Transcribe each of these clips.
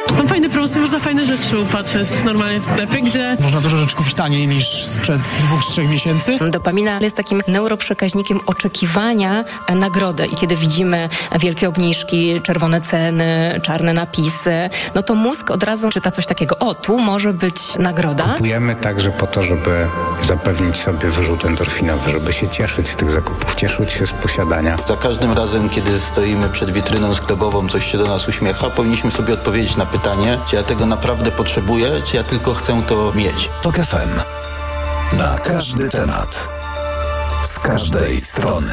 Są fajne promocje, można fajne rzeczy upatrzeć normalnie w sklepie, gdzie... Można dużo rzeczy kupić taniej niż sprzed 2-3 miesięcy. Dopamina jest takim neuroprzekaźnikiem oczekiwania nagrody i kiedy widzimy wielkie obniżki, czerwone ceny, czarne napisy, no to mózg od razu czyta coś takiego, o, tu może być nagroda. Kupujemy także po to, żeby zapewnić sobie wyrzut endorfinowy, żeby się cieszyć z tych zakupów, cieszyć się z posiadania. Za każdym razem, kiedy stoimy przed witryną sklepową, coś się do nas uśmiecha, powinniśmy sobie odpowiedzieć na pytanie, czy ja tego naprawdę potrzebuję, czy ja tylko chcę to mieć. TOK FM. Na każdy temat. Z każdej strony.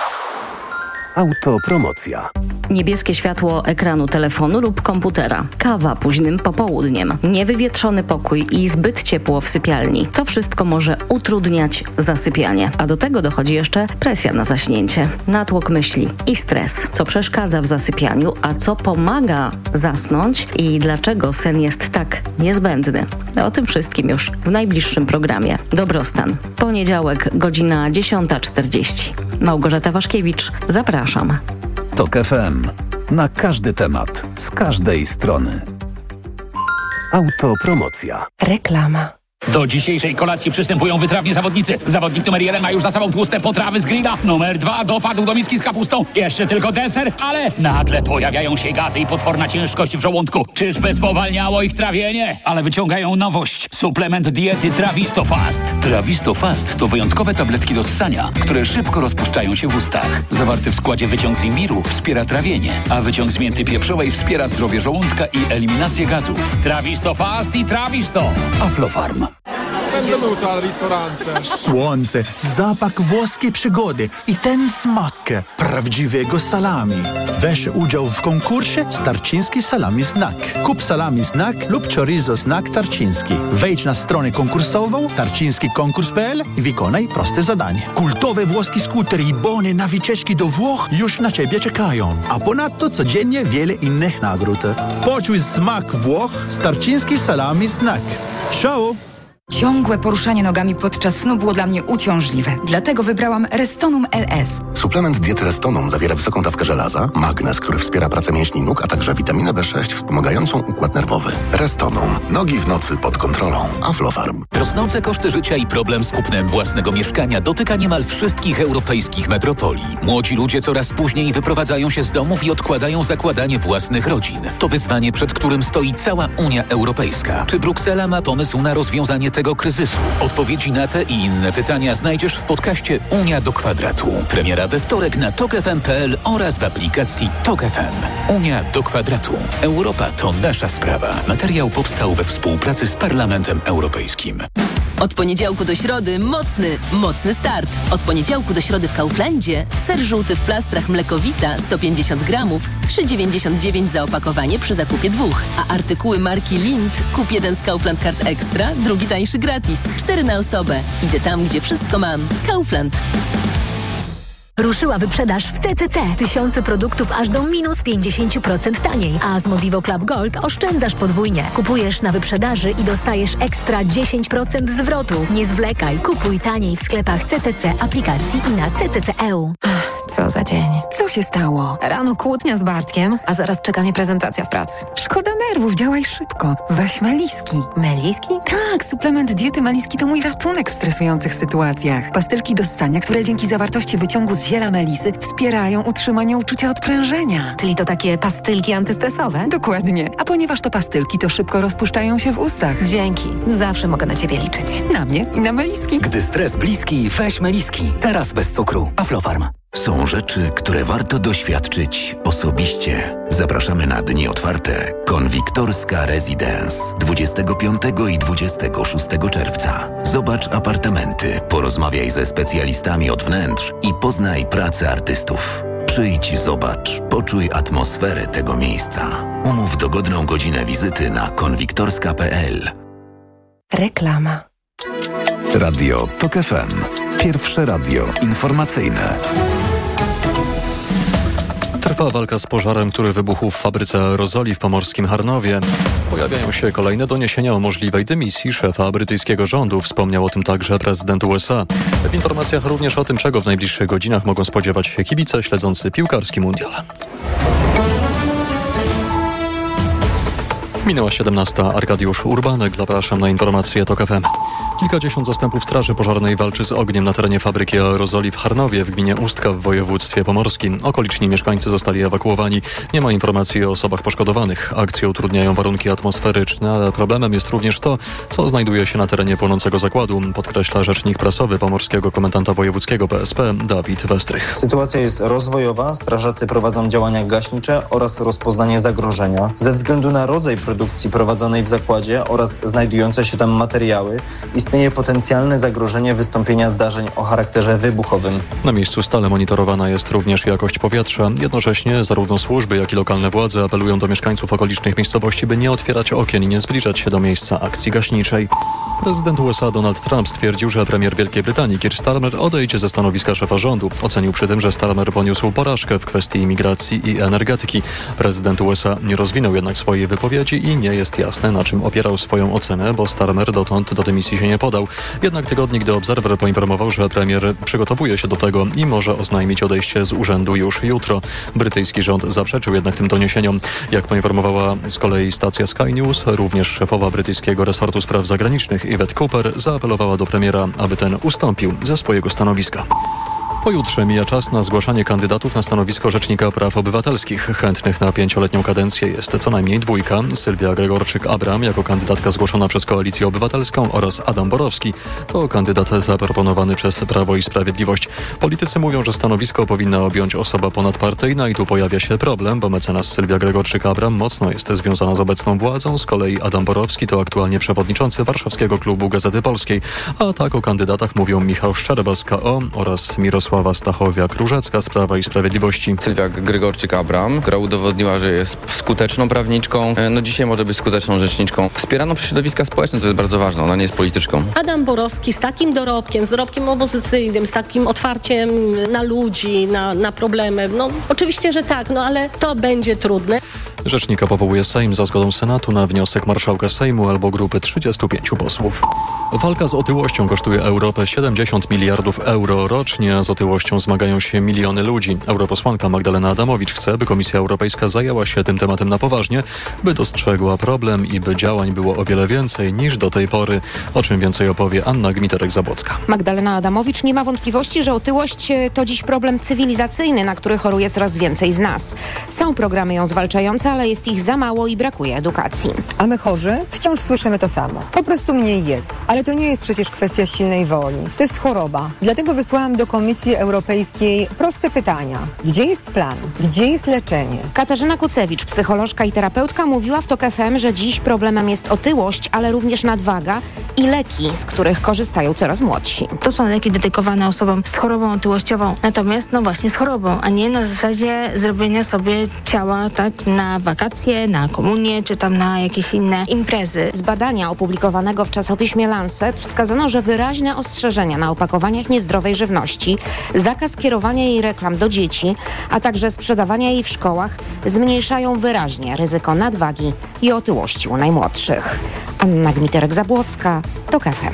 Autopromocja. Niebieskie światło ekranu telefonu lub komputera, kawa późnym popołudniem, niewywietrzony pokój i zbyt ciepło w sypialni. To wszystko może utrudniać zasypianie. A do tego dochodzi jeszcze presja na zaśnięcie, natłok myśli i stres. Co przeszkadza w zasypianiu, a co pomaga zasnąć i dlaczego sen jest tak niezbędny. O tym wszystkim już w najbliższym programie. Dobrostan. Poniedziałek, godzina 10:40. Małgorzata Waszkiewicz, zapraszam. TOK FM. Na każdy temat. Z każdej strony. Autopromocja. Reklama. Do dzisiejszej kolacji przystępują wytrawni zawodnicy. Zawodnik numer 1 ma już za sobą tłuste potrawy z grilla. Numer 2 dopadł do miski z kapustą. Jeszcze tylko deser, ale nagle pojawiają się gazy i potworna ciężkość w żołądku. Czyżby spowalniało ich trawienie? Ale wyciągają nowość. Suplement diety Trawisto Fast. Trawisto Fast to wyjątkowe tabletki do ssania, które szybko rozpuszczają się w ustach. Zawarty w składzie wyciąg z imbiru wspiera trawienie, a wyciąg z mięty pieprzowej wspiera zdrowie żołądka i eliminację gazów. Trawisto Fast i Trawisto. Aflofarm. Benvenuto al ristorante. Słońce, zapach włoskiej przygody i ten smak prawdziwego salami. Weź udział w konkursie Tarczyński Salami Snack. Kup salami Snack lub chorizo Snack Tarczyński. Wejdź na stronę konkursową tarczyńskikonkurs.pl i wykonaj proste zadanie. Kultowe włoskie skutery i bony na wycieczki do Włoch już na Ciebie czekają. A ponadto codziennie wiele innych nagród. Poczuj smak Włoch z Tarczyński Salami Snack. Ciao! Ciągłe poruszanie nogami podczas snu było dla mnie uciążliwe. Dlatego wybrałam Restonum LS. Suplement diety Restonum zawiera wysoką dawkę żelaza, magnez, który wspiera pracę mięśni nóg, a także witaminę B6 wspomagającą układ nerwowy. Restonum. Nogi w nocy pod kontrolą. Aflofarm. Rosnące koszty życia i problem z kupnem własnego mieszkania dotyka niemal wszystkich europejskich metropolii. Młodzi ludzie coraz później wyprowadzają się z domów i odkładają zakładanie własnych rodzin. To wyzwanie, przed którym stoi cała Unia Europejska. Czy Bruksela ma pomysł na rozwiązanie tego kryzysu? Odpowiedzi na te i inne pytania znajdziesz w podcaście Unia do kwadratu. Premiera we wtorek na tokfm.pl oraz w aplikacji TOK FM. Unia do kwadratu. Europa to nasza sprawa. Materiał powstał we współpracy z Parlamentem Europejskim. Od poniedziałku do środy mocny start. Od poniedziałku do środy w Kauflandzie ser żółty w plastrach Mlekowita 150 gramów 3,99 za opakowanie przy zakupie 2. A artykuły marki Lindt kup jeden z Kaufland Card Extra, drugi tańszy gratis. 4 na osobę. Idę tam, gdzie wszystko mam. Kaufland. Ruszyła wyprzedaż w CCC. Tysiące produktów aż do minus 50% taniej. A z Modivo Club Gold oszczędzasz podwójnie. Kupujesz na wyprzedaży i dostajesz ekstra 10% zwrotu. Nie zwlekaj. Kupuj taniej w sklepach CCC, aplikacji i na CCC.eu. Co za dzień. Co się stało? Rano kłótnia z Bartkiem, a zaraz czeka mnie prezentacja w pracy. Szkoda nerwów, działaj szybko. Weź Meliski. Meliski? Tak, suplement diety Meliski to mój ratunek w stresujących sytuacjach. Pastylki do ssania, które dzięki zawartości wyciągu z ziela melisy wspierają utrzymanie uczucia odprężenia. Czyli to takie pastylki antystresowe? Dokładnie. A ponieważ to pastylki, to szybko rozpuszczają się w ustach. Dzięki. Zawsze mogę na Ciebie liczyć. Na mnie i na Meliski. Gdy stres bliski, weź Meliski. Teraz bez cukru. Aflofarm. Są rzeczy, które warto doświadczyć osobiście. Zapraszamy na dni otwarte Konwiktorska Residence 25 i 26 czerwca. Zobacz apartamenty, porozmawiaj ze specjalistami od wnętrz i poznaj pracę artystów. Przyjdź, zobacz, poczuj atmosferę tego miejsca. Umów dogodną godzinę wizyty na konwiktorska.pl. Reklama. Radio TOK FM. Pierwsze radio informacyjne. Trwa walka z pożarem, który wybuchł w fabryce aerozoli w pomorskim Harnowie. Pojawiają się kolejne doniesienia o możliwej dymisji szefa brytyjskiego rządu. Wspomniał o tym także prezydent USA. W informacjach również o tym, czego w najbliższych godzinach mogą spodziewać się kibice śledzący piłkarski mundial. Minęła 17. Arkadiusz Urbanek. Zapraszam na informacje TOK FM. Kilkadziesiąt zastępów Straży Pożarnej walczy z ogniem na terenie fabryki aerozoli w Harnowie w gminie Ustka w województwie pomorskim. Okoliczni mieszkańcy zostali ewakuowani. Nie ma informacji o osobach poszkodowanych. Akcję utrudniają warunki atmosferyczne, ale problemem jest również to, co znajduje się na terenie płonącego zakładu, podkreśla rzecznik prasowy pomorskiego komendanta wojewódzkiego PSP Dawid Westrych. Sytuacja jest rozwojowa, strażacy prowadzą działania gaśnicze oraz rozpoznanie zagrożenia. Ze względu na rodzaj produkcji prowadzonej w zakładzie oraz znajdujące się tam materiały, istnieje potencjalne zagrożenie wystąpienia zdarzeń o charakterze wybuchowym. Na miejscu stale monitorowana jest również jakość powietrza. Jednocześnie zarówno służby, jak i lokalne władze apelują do mieszkańców okolicznych miejscowości, by nie otwierać okien i nie zbliżać się do miejsca akcji gaśniczej. Prezydent USA Donald Trump stwierdził, że premier Wielkiej Brytanii Keir Starmer odejdzie ze stanowiska szefa rządu. Ocenił przy tym, że Starmer poniósł porażkę w kwestii imigracji i energetyki. Prezydent USA nie rozwinął jednak swojej wypowiedzi i nie jest jasne, na czym opierał swoją ocenę, bo Starmer dotąd do dymisji się nie podał. Jednak tygodnik The Observer poinformował, że premier przygotowuje się do tego i może oznajmić odejście z urzędu już jutro. Brytyjski rząd zaprzeczył jednak tym doniesieniom. Jak poinformowała z kolei stacja Sky News, również szefowa brytyjskiego resortu spraw zagranicznych Yvette Cooper zaapelowała do premiera, aby ten ustąpił ze swojego stanowiska. Pojutrze mija czas na zgłaszanie kandydatów na stanowisko Rzecznika Praw Obywatelskich. Chętnych na 5-letnią kadencję jest co najmniej dwójka. Sylwia Gregorczyk-Abram jako kandydatka zgłoszona przez Koalicję Obywatelską oraz Adam Borowski to kandydat zaproponowany przez Prawo i Sprawiedliwość. Politycy mówią, że stanowisko powinna objąć osoba ponadpartyjna i tu pojawia się problem, bo mecenas Sylwia Gregorczyk-Abram mocno jest związana z obecną władzą. Z kolei Adam Borowski to aktualnie przewodniczący Warszawskiego Klubu Gazety Polskiej. A tak o kandydatach mówią Michał Szczerba z KO oraz Mirosława Stachowiak-Różecka z Prawa i Sprawiedliwości. Sylwia Gregorczyk-Abram, która udowodniła, że jest skuteczną prawniczką, dzisiaj może być skuteczną rzeczniczką. Wspieraną przez środowiska społeczne, co jest bardzo ważne, ona nie jest polityczką. Adam Borowski z takim dorobkiem, z dorobkiem opozycyjnym, z takim otwarciem na ludzi, na problemy. No oczywiście, że tak, ale to będzie trudne. Rzecznika powołuje Sejm za zgodą Senatu na wniosek marszałka Sejmu albo grupy 35 posłów. Walka z otyłością kosztuje Europę 70 miliardów euro rocznie. Z otyłością zmagają się miliony ludzi. Europosłanka Magdalena Adamowicz chce, by Komisja Europejska zajęła się tym tematem na poważnie, by dostrzegła problem i by działań było o wiele więcej niż do tej pory. O czym więcej opowie Anna Gmiterek-Zabłocka. Magdalena Adamowicz nie ma wątpliwości, że otyłość to dziś problem cywilizacyjny, na który choruje coraz więcej z nas. Są programy ją zwalczające, ale jest ich za mało i brakuje edukacji. A my chorzy wciąż słyszymy to samo. Po prostu mniej jedz. Ale to nie jest przecież kwestia silnej woli. To jest choroba. Dlatego wysłałam do Komisji Europejskiej proste pytania. Gdzie jest plan? Gdzie jest leczenie? Katarzyna Kucewicz, psycholożka i terapeutka, mówiła w TOK FM, że dziś problemem jest otyłość, ale również nadwaga i leki, z których korzystają coraz młodsi. To są leki dedykowane osobom z chorobą otyłościową, natomiast właśnie z chorobą, a nie na zasadzie zrobienia sobie ciała tak na wakacje, na komunię, czy tam na jakieś inne imprezy. Z badania opublikowanego w czasopiśmie Lancet wskazano, że wyraźne ostrzeżenia na opakowaniach niezdrowej żywności, zakaz kierowania jej reklam do dzieci, a także sprzedawania jej w szkołach zmniejszają wyraźnie ryzyko nadwagi i otyłości u najmłodszych. Anna Gmiterek-Zabłocka, TOK FM.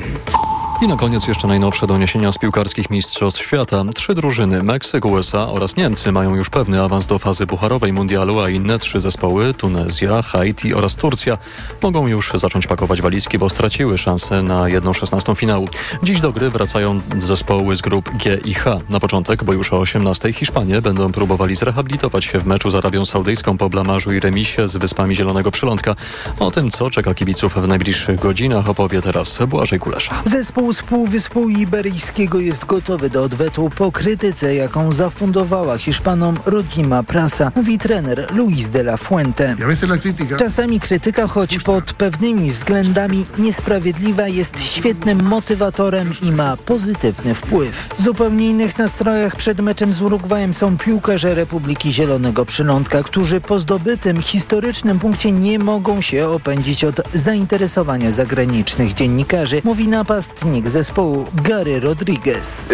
I na koniec jeszcze najnowsze doniesienia z piłkarskich mistrzostw świata. 3 drużyny, Meksyk, USA oraz Niemcy mają już pewny awans do fazy pucharowej mundialu, a inne 3 zespoły, Tunezja, Haiti oraz Turcja, mogą już zacząć pakować walizki, bo straciły szansę na 1/16 finału. Dziś do gry wracają zespoły z grup G i H. Na początek, bo już o 18:00 Hiszpanie będą próbowali zrehabilitować się w meczu z Arabią Saudyjską po blamarzu i remisie z Wyspami Zielonego Przylądka. O tym, co czeka kibiców w najbliższych godzinach, opowie teraz Błażej Kulesza. Zespół z Półwyspu Iberyjskiego jest gotowy do odwetu po krytyce, jaką zafundowała Hiszpanom Rodrima Prasa, mówi trener Luis de la Fuente. Czasami krytyka, choć pod pewnymi względami niesprawiedliwa, jest świetnym motywatorem i ma pozytywny wpływ. W zupełnie innych nastrojach przed meczem z Urugwajem są piłkarze Republiki Zielonego Przylądka, którzy po zdobytym historycznym punkcie nie mogą się opędzić od zainteresowania zagranicznych dziennikarzy, mówi napastnik zespołu Gary Rodriguez.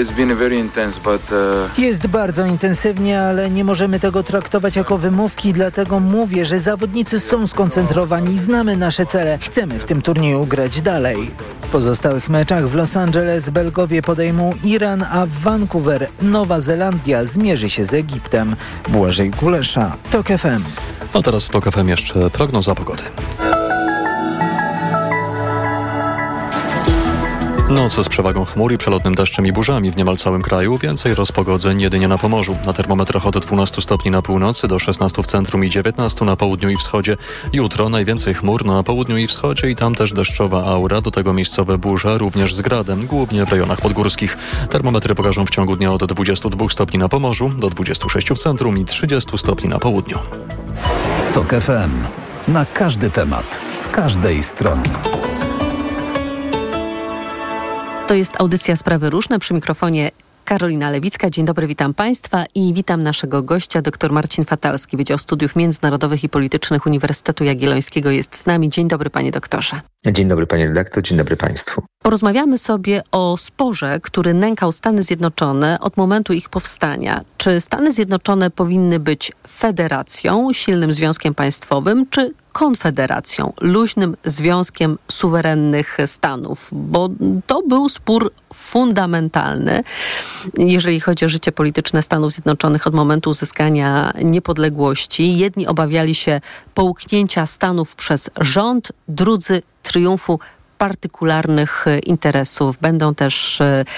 Jest bardzo intensywnie, ale nie możemy tego traktować jako wymówki, dlatego mówię, że zawodnicy są skoncentrowani, znamy nasze cele, chcemy w tym turnieju grać dalej. W pozostałych meczach w Los Angeles Belgowie podejmą Iran, a w Vancouver Nowa Zelandia zmierzy się z Egiptem. Błażej Kulesza, TOK FM. A teraz w TOK FM jeszcze prognoza pogody. Noc z przewagą chmur i przelotnym deszczem i burzami w niemal całym kraju. Więcej rozpogodzeń jedynie na Pomorzu. Na termometrach od 12 stopni na północy do 16 w centrum i 19 na południu i wschodzie. Jutro najwięcej chmur na południu i wschodzie i tam też deszczowa aura. Do tego miejscowe burze, również z gradem, głównie w rejonach podgórskich. Termometry pokażą w ciągu dnia od 22 stopni na Pomorzu do 26 w centrum i 30 stopni na południu. TOK FM. Na każdy temat, z każdej strony. To jest audycja Sprawy Różne, przy mikrofonie Karolina Lewicka. Dzień dobry, witam Państwa i witam naszego gościa, dr Marcin Fatalski, Wydział Studiów Międzynarodowych i Politycznych Uniwersytetu Jagiellońskiego jest z nami. Dzień dobry, panie doktorze. Dzień dobry, panie redaktor, dzień dobry państwu. Porozmawiamy sobie o sporze, który nękał Stany Zjednoczone od momentu ich powstania. Czy Stany Zjednoczone powinny być federacją, silnym związkiem państwowym, czy konfederacją, luźnym związkiem suwerennych stanów? Bo to był spór fundamentalny, jeżeli chodzi o życie polityczne Stanów Zjednoczonych od momentu uzyskania niepodległości. Jedni obawiali się połknięcia Stanów przez rząd, drudzy triumfu partykularnych interesów. Będą też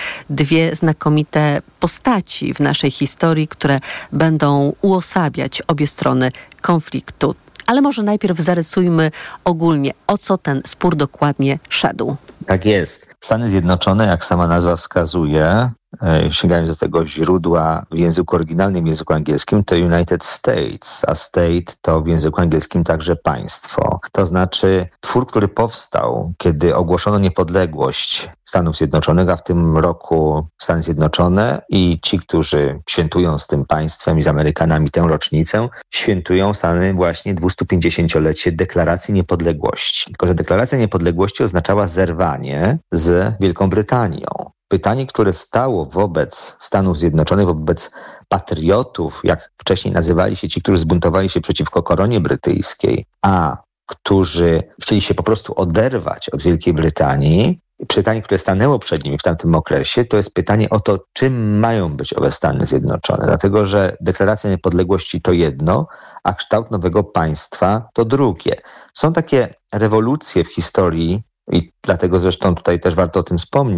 dwie znakomite postaci w naszej historii, które będą uosabiać obie strony konfliktu. Ale może najpierw zarysujmy ogólnie, o co ten spór dokładnie szedł. Tak jest. Stany Zjednoczone, jak sama nazwa wskazuje, sięgając do tego źródła w języku oryginalnym, w języku angielskim, to United States, a state to w języku angielskim także państwo. To znaczy twór, który powstał, kiedy ogłoszono niepodległość Stanów Zjednoczonych, a w tym roku Stany Zjednoczone i ci, którzy świętują z tym państwem i z Amerykanami tę rocznicę, świętują Stany właśnie 250-lecie deklaracji niepodległości. Tylko że deklaracja niepodległości oznaczała zerwanie z Wielką Brytanią. Pytanie, które stało wobec Stanów Zjednoczonych, wobec patriotów, jak wcześniej nazywali się ci, którzy zbuntowali się przeciwko koronie brytyjskiej, a którzy chcieli się po prostu oderwać od Wielkiej Brytanii, pytanie, które stanęło przed nimi w tamtym okresie, to jest pytanie o to, czym mają być owe Stany Zjednoczone. Dlatego, że deklaracja niepodległości to jedno, a kształt nowego państwa to drugie. Są takie rewolucje w historii i dlatego zresztą tutaj też warto o tym wspomnieć,